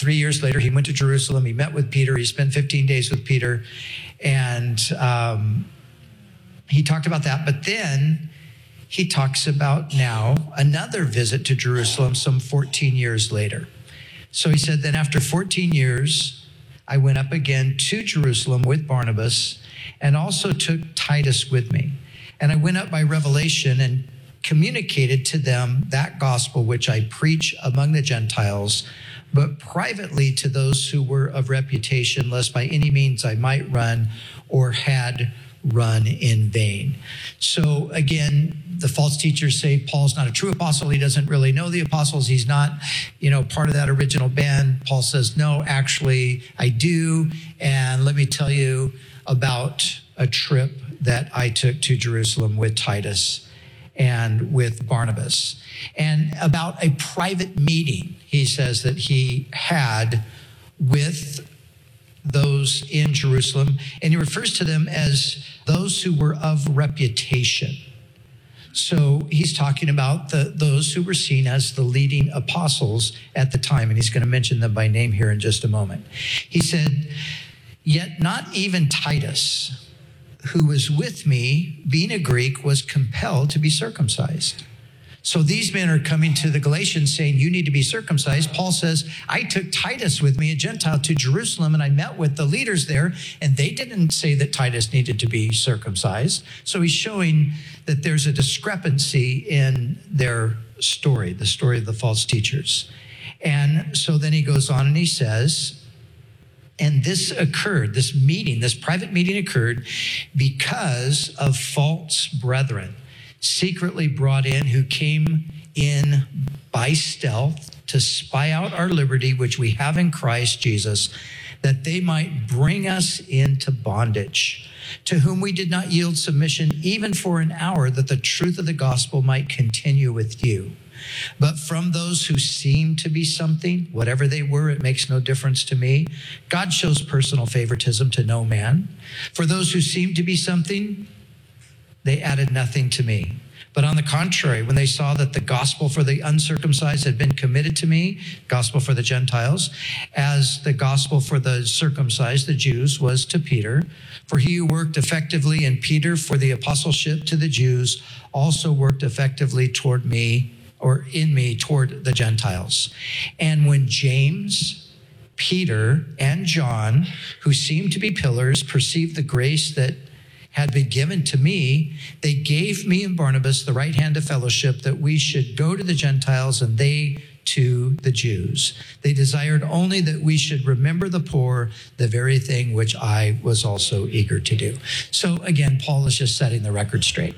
3 years later, he went to Jerusalem. He met with Peter. He spent 15 days with Peter. And he talked about that. But then he talks about now another visit to Jerusalem some 14 years later. So he said, then after 14 years, I went up again to Jerusalem with Barnabas and also took Titus with me. And I went up by revelation and communicated to them that gospel which I preach among the Gentiles, but privately to those who were of reputation, lest by any means I might run or had run in vain. So again, the false teachers say Paul's not a true apostle. He doesn't really know the apostles. He's not, part of that original band. Paul says, no, actually I do. And let me tell you about a trip that I took to Jerusalem with Titus and with Barnabas, and about a private meeting, he says, that he had with those in Jerusalem, and he refers to them as those who were of reputation. So he's talking about those who were seen as the leading apostles at the time, and he's going to mention them by name here in just a moment. He said, yet not even Titus, who was with me, being a Greek, was compelled to be circumcised. So these men are coming to the Galatians saying, you need to be circumcised. Paul says, I took Titus with me, a Gentile, to Jerusalem, and I met with the leaders there, and they didn't say that Titus needed to be circumcised. So he's showing that there's a discrepancy in their story, the story of the false teachers. And so then he goes on and he says, and this occurred, this meeting, this private meeting occurred because of false brethren, secretly brought in, who came in by stealth to spy out our liberty, which we have in Christ Jesus, that they might bring us into bondage, to whom we did not yield submission even for an hour, that the truth of the gospel might continue with you. But from those who seem to be something, whatever they were, it makes no difference to me. God shows personal favoritism to no man. For those who seem to be something, they added nothing to me. But on the contrary, when they saw that the gospel for the uncircumcised had been committed to me, gospel for the Gentiles, as the gospel for the circumcised, the Jews, was to Peter, for he who worked effectively in Peter for the apostleship to the Jews also worked effectively toward me, or in me, toward the Gentiles. And when James, Peter, and John, who seemed to be pillars, perceived the grace that had been given to me, they gave me and Barnabas the right hand of fellowship, that we should go to the Gentiles and they to the Jews. They desired only that we should remember the poor, the very thing which I was also eager to do. So again, Paul is just setting the record straight.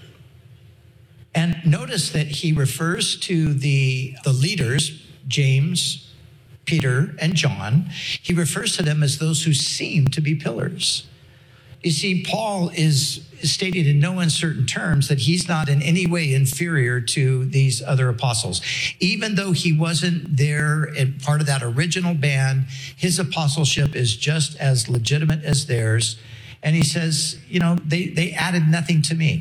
And notice that he refers to the leaders, James, Peter, and John. He refers to them as those who seem to be pillars. You see, Paul is stated in no uncertain terms that he's not in any way inferior to these other apostles. Even though he wasn't there and part of that original band, his apostleship is just as legitimate as theirs. And he says, they added nothing to me.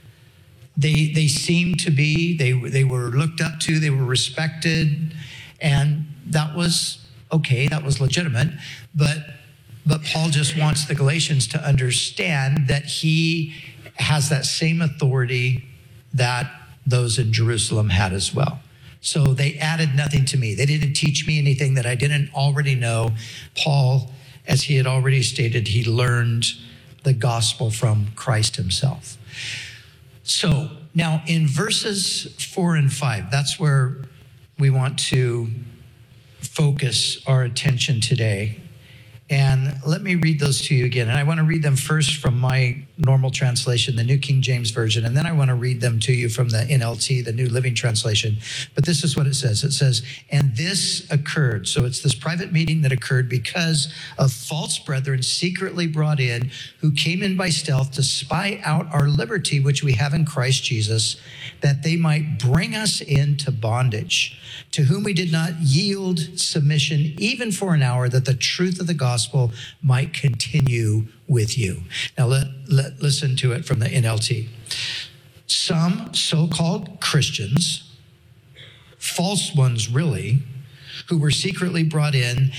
They seemed to be, they were looked up to, they were respected, and that was okay, that was legitimate, but Paul just wants the Galatians to understand that he has that same authority that those in Jerusalem had as well. So they added nothing to me. They didn't teach me anything that I didn't already know. Paul, as he had already stated, he learned the gospel from Christ himself. So now in verses 4 and 5, that's where we want to focus our attention today. And let me read those to you again. And I want to read them first from my normal translation, the New King James Version. And then I want to read them to you from the NLT, the New Living Translation. But this is what it says. It says, and this occurred. So it's this private meeting that occurred because of false brethren secretly brought in, who came in by stealth to spy out our liberty, which we have in Christ Jesus, that they might bring us into bondage, to whom we did not yield submission even for an hour, that the truth of the gospel might continue with you. Now listen to it from the NLT. Some so-called Christians, false ones really, who were secretly brought in